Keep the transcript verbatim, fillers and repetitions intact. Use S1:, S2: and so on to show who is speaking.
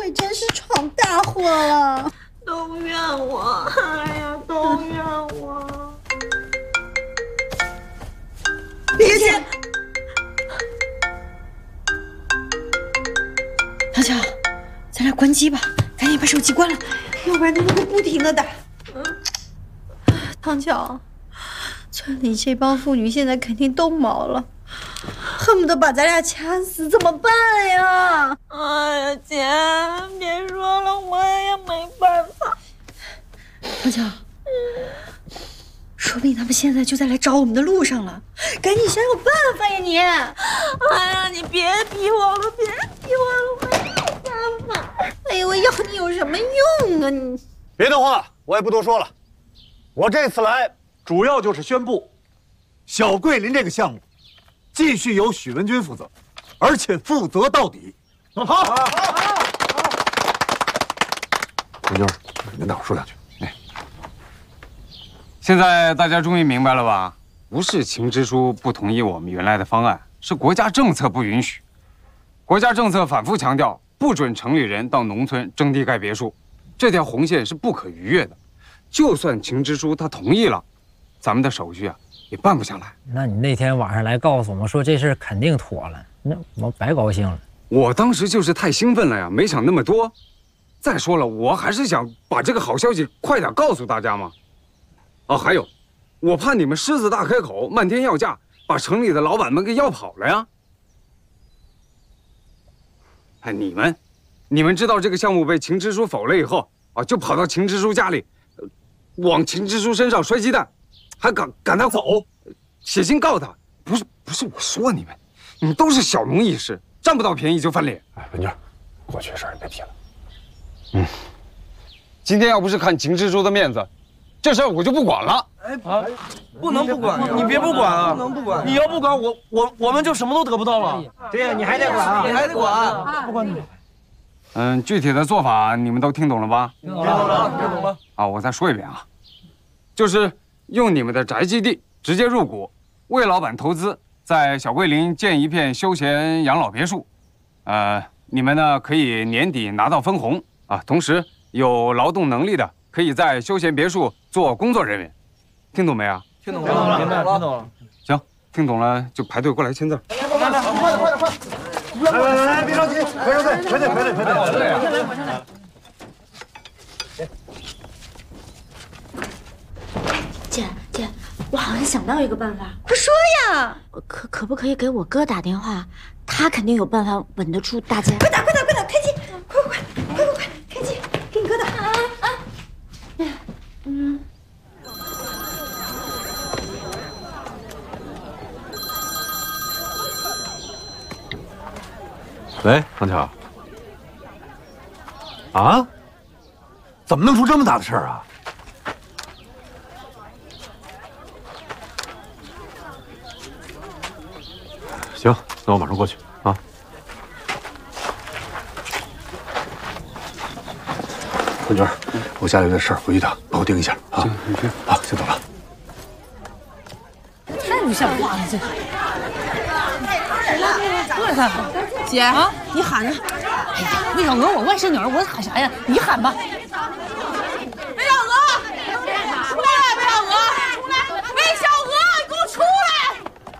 S1: 还真是闯大祸了。
S2: 都怨我，哎呀，都怨我。
S1: 别介。唐乔，咱俩关机吧，赶紧把手机关了，要不然他们会不停的打。嗯，唐乔，村里这帮妇女现在肯定都毛了。 恨不得把咱俩掐死，怎么办呀？
S2: 哎呀，姐，别说了，我也没办法。
S1: 唐乔，说不定他们现在就在来找我们的路上了，赶紧想想办法呀你！
S2: 哎呀，你别逼我了，别逼我了，我也没办法。
S1: 哎呦，我要你有什么用啊你？
S3: 别的话我也不多说了，我这次来主要就是宣布，小桂林这个项目。 继续由许文军负责，而且负责到底。好，好，文军，你跟大伙说两句。哎，
S4: 现在大家终于明白了吧？不是秦支书不同意我们原来的方案，是国家政策不允许。国家政策反复强调，不准城里人到农村征地盖别墅，这条红线是不可逾越的。就算秦支书他同意了，咱们的手续啊。 也办不下来。
S5: 那你那天晚上来告诉我们说这事肯定妥了，那我白高兴了。
S4: 我当时就是太兴奋了呀，没想那么多。再说了，我还是想把这个好消息快点告诉大家嘛。哦，还有，我怕你们狮子大开口，漫天要价，把城里的老板们给要跑了呀。哎，你们，你们知道这个项目被秦支书否了以后啊，就跑到秦支书家里，往秦支书身上摔鸡蛋。 还赶赶他走，写信告他。不是不是，我说你们，你们都是小农意识，占不到便宜就翻脸。
S3: 哎，文娟，过去的事儿你别提了。
S4: 嗯，今天要不是看秦支书的面子，这事儿我就不管了。
S6: 哎啊，不能不管，你别不管啊！不能不管，你要不管我，我我们就什么都得不到了。
S7: 对呀，你还得管啊，
S6: 你还得管，
S7: 不管你。
S4: 嗯，具体的做法你们都听懂了吧？
S6: 听懂了，听懂了。
S4: 啊，我再说一遍啊，就是。 用你们的宅基地直接入股，为老板投资，在小桂林建一片休闲养老别墅。呃，你们呢可以年底拿到分红啊，同时有劳动能力的可以在休闲别墅做工作人员。听懂没啊？
S6: 听懂了，明白，听懂了。
S4: 行，听懂了就排队过来签字。
S3: 来来，快点快点快！来来来，别着急，排着队，排队排队排队。排队啊！
S2: 姐姐，我好像想到一个办法，
S1: 快说呀！
S2: 可可不可以给我哥打电话？他肯定有办法稳得住大家。
S1: 快打快打快打，开机！快快快快快快，开机！给你哥打！啊啊！嗯。
S3: 喂，唐乔。啊？怎么弄出这么大的事儿啊？ 行，那我马上过去啊。文娟，我家里有点事儿，回去一趟，帮我盯一下啊。
S4: 行，你去。
S3: 好，先走了。
S8: 太不像话了，这。过来，姐啊，你喊呢？哎呀，魏小娥，我外甥女儿，我喊啥呀？你喊吧。